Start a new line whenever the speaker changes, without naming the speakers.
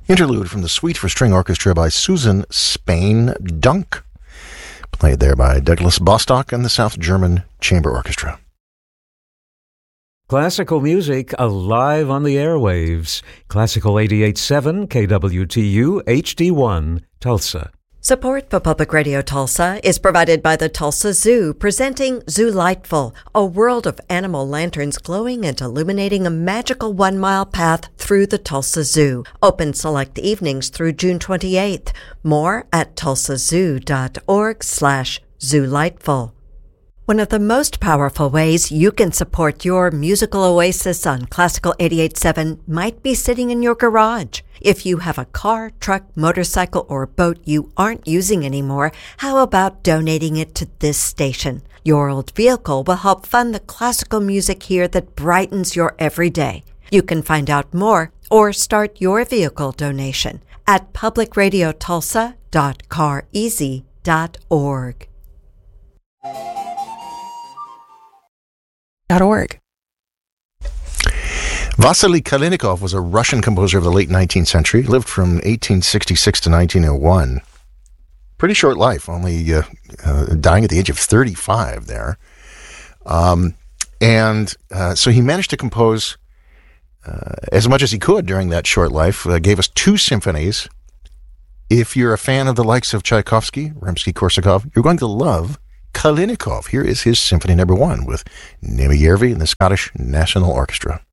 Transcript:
Interlude from the Suite for String Orchestra by Susan Spain Dunk, played there by Douglas Bostock and the South German Chamber Orchestra.
Classical music alive on the airwaves. Classical 88.7 KWTU HD1 Tulsa.
Support for Public Radio Tulsa is provided by the Tulsa Zoo, presenting Zoolightful, a world of animal lanterns glowing and illuminating a magical 1-mile path through the Tulsa Zoo. Open select evenings through June 28th. More at tulsazoo.org/zoolightful. One of the most powerful ways you can support your musical oasis on Classical 88.7 might be sitting in your garage. If you have a car, truck, motorcycle, or boat you aren't using anymore, how about donating it to this station? Your old vehicle will help fund the classical music here that brightens your everyday. You can find out more or start your vehicle donation at publicradiotulsa.careasy.org.
Vasily Kalinikov was a Russian composer of the late 19th century. He lived from 1866 to 1901. Pretty short life, only dying at the age of 35 there. So he managed to compose as much as he could during that short life. Gave us 2 symphonies. If you're a fan of the likes of Tchaikovsky, Rimsky-Korsakov, you're going to love Kalinikov. Here is his Symphony No. 1 with Nemi Järvi and the Scottish National Orchestra.